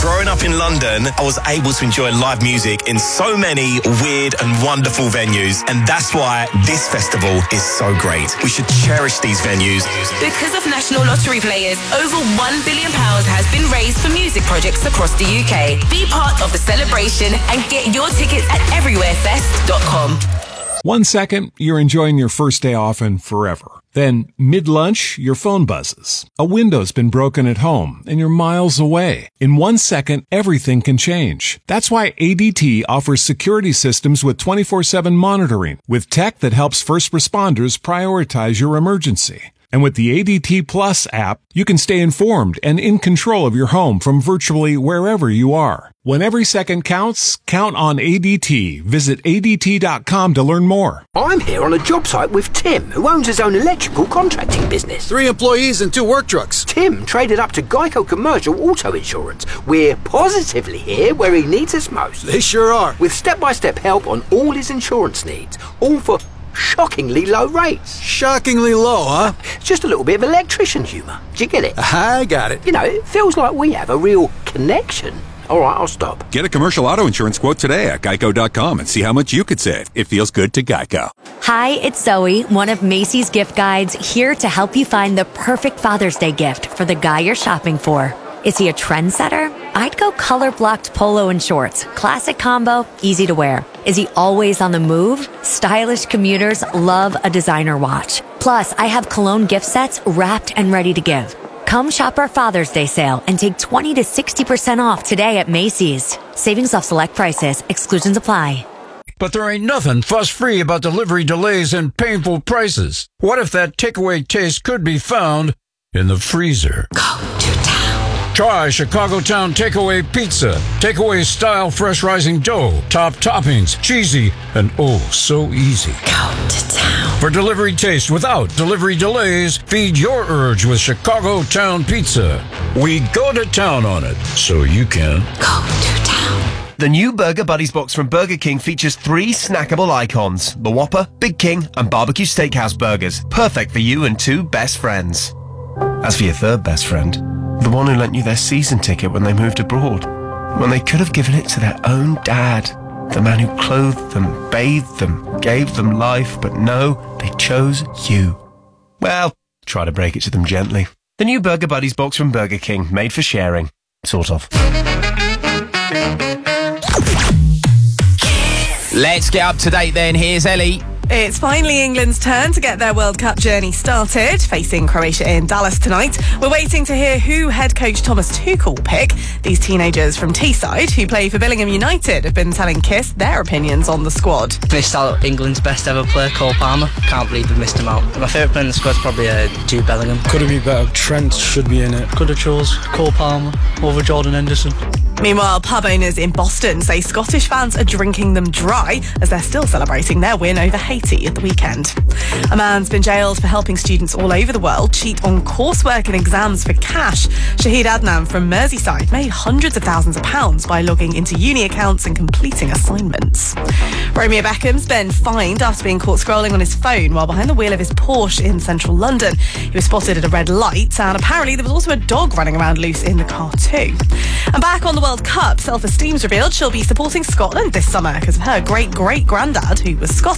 Growing up in London, I was able to enjoy live music in so many weird and wonderful venues, and that's why this festival is so great. We should cherish these venues. Because of National Lottery players, over £1 billion has been raised for music projects across the UK. Be part of the celebration and get your tickets at everywherefest.com. 1 second, you're enjoying your first day off and forever. Then, mid-lunch, your phone buzzes. A window's been broken at home, and you're miles away. In 1 second, everything can change. That's why ADT offers security systems with 24/7 monitoring, with tech that helps first responders prioritize your emergency. And with the ADT Plus app, you can stay informed and in control of your home from virtually wherever you are. When every second counts, count on ADT. Visit ADT.com to learn more. I'm here on a job site with Tim, who owns his own electrical contracting business. 3 employees and 2 work trucks. Tim traded up to Geico Commercial Auto Insurance. We're positively here where he needs us most. They sure are. With step-by-step help on all his insurance needs, all for shockingly low rates. Shockingly low, huh? Just a little bit of electrician humour. Do you get it? I got it. You know, it feels like we have a real connection. All right, I'll stop. Get a commercial auto insurance quote today at geico.com and see how much you could save. It feels good to Geico. Hi, it's Zoe, one of Macy's gift guides, here to help you find the perfect Father's Day gift for the guy you're shopping for. Is he a trendsetter? I'd go color-blocked polo and shorts. Classic combo, easy to wear. Is he always on the move? Stylish commuters love a designer watch. Plus, I have cologne gift sets wrapped and ready to give. Come shop our Father's Day sale and take 20 to 60% off today at Macy's. Savings off select prices. Exclusions apply. But there ain't nothing fuss-free about delivery delays and painful prices. What if that takeaway taste could be found in the freezer? Go to town. Try Chicago Town Takeaway Pizza. Takeaway style fresh rising dough, top toppings, cheesy, and oh so easy. Go to town. For delivery taste without delivery delays, feed your urge with Chicago Town Pizza. We go to town on it, so you can. Go to town. The new Burger Buddies box from Burger King features 3 snackable icons: the Whopper, Big King, and Barbecue Steakhouse burgers. Perfect for you and 2 best friends. As for your 3rd best friend, the one who lent you their season ticket when they moved abroad, when they could have given it to their own dad, the man who clothed them, bathed them, gave them life, but no, they chose you. Well, try to break it to them gently. The new Burger Buddies box from Burger King, made for sharing. Sort of. Let's get up to date then. Here's Ellie. It's finally England's turn to get their World Cup journey started, facing Croatia in Dallas tonight. We're waiting to hear who head coach Thomas Tuchel will pick. These teenagers from Teesside, who play for Billingham United, have been telling KISS their opinions on the squad. Missed out England's best ever player, Cole Palmer. Can't believe we missed him out. My favourite player in the squad's probably Jude Bellingham. Could have been better. Trent should be in it. Could have chose Cole Palmer over Jordan Henderson. Meanwhile, pub owners in Boston say Scottish fans are drinking them dry as they're still celebrating their win over Haiti at the weekend. A man's been jailed for helping students all over the world cheat on coursework and exams for cash. Shahid Adnan from Merseyside made hundreds of thousands of pounds by logging into uni accounts and completing assignments. Romeo Beckham's been fined after being caught scrolling on his phone while behind the wheel of his Porsche in central London. He was spotted at a red light, and apparently there was also a dog running around loose in the car too. And back on the World Cup, Self Esteem's revealed she'll be supporting Scotland this summer because of her great-great-granddad, who was Scottish.